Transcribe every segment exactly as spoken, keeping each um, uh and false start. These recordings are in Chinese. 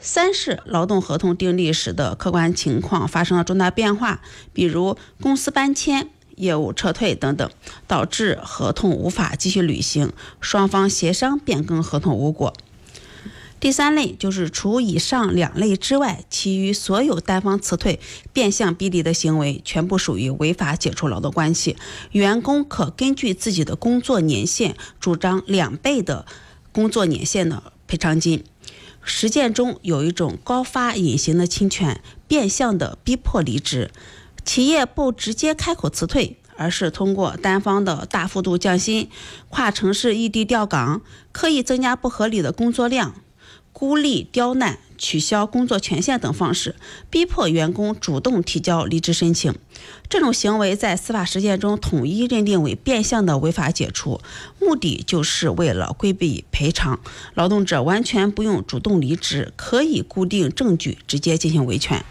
三是劳动合同订立时的客观情况发生了重大变化，比如公司搬迁、业务撤退等等，导致合同无法继续履行，双方协商变更合同无果。第三类就是除以上两类之外，其余所有单方辞退、变相逼离的行为全部属于违法解除劳动关系，员工可根据自己的工作年限主张两倍的工作年限的赔偿金。实践中有一种高发隐形的侵权，变相的逼迫离职，企业不直接开口辞退，而是通过单方的大幅度降薪、跨城市异地调岗、刻意增加不合理的工作量、孤立刁难、取消工作权限等方式，逼迫员工主动提交离职申请。这种行为在司法实践中统一认定为变相的违法解除，目的就是为了规避赔偿，劳动者完全不用主动离职，可以固定证据直接进行维权。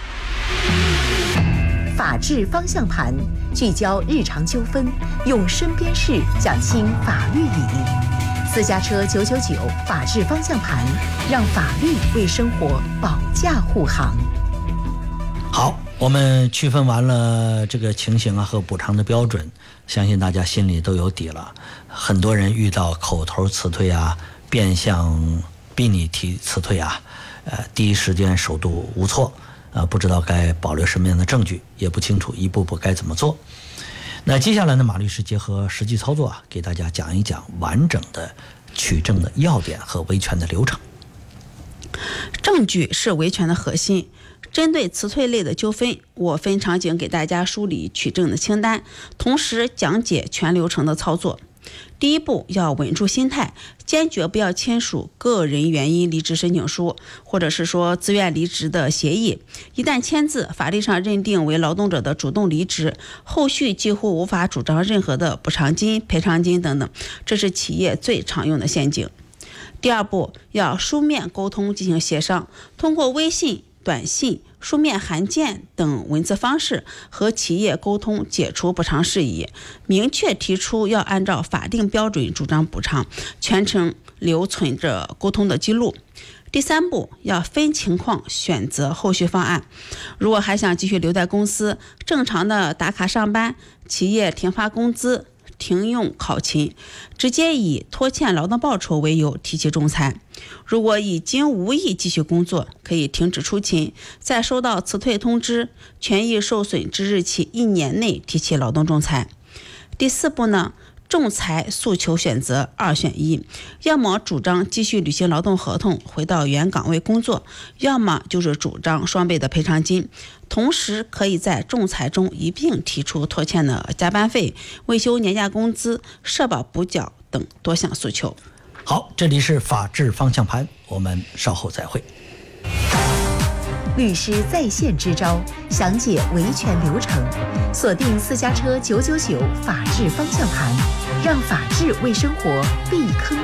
法治方向盘，聚焦日常纠纷，用身边事讲清法律理。私家车九九九法治方向盘，让法律为生活保驾护航。 好，我们区分完了这个情形啊和补偿的标准，相信大家心里都有底了。很多人遇到口头辞退啊、变相逼你提辞退啊，呃，第一时间手足无措，呃，不知道该保留什么样的证据，也不清楚一步步该怎么做。那接下来呢，马律师结合实际操作啊，给大家讲一讲完整的取证的要点和维权的流程。 证据是维权的核心。针对辞退类的纠纷，我分场景给大家梳理取证的清单，同时讲解全流程的操作。第一步，要稳住心态，坚决不要签署个人原因离职申请书，或者是说自愿离职的协议。一旦签字，法律上认定为劳动者的主动离职，后续几乎无法主张任何的补偿金、赔偿金等等，这是企业最常用的陷阱。第二步，要书面沟通进行协商，通过微信、短信、书面函件等文字方式和企业沟通解除补偿事宜，明确提出要按照法定标准主张补偿，全程留存着沟通的记录。第三步，要分情况选择后续方案。如果还想继续留在公司，正常的打卡上班，企业停发工资、停用考勤，直接以拖欠劳动报酬为由提起仲裁。如果已经无意继续工作，可以停止出勤，在收到辞退通知、权益受损之日起一年内提起劳动仲裁。第四步呢，仲裁诉求选择二选一，要么主张继续履行劳动合同，回到原岗位工作，要么就是主张双倍的赔偿金。同时可以在仲裁中一并提出拖欠的加班费、未休年假工资、社保补缴等多项诉求。 好，这里是法治方向盘，我们稍后再会。 律师在线支招，详解维权流程，锁定私家车九九九法治方向盘，让法治为生活避坑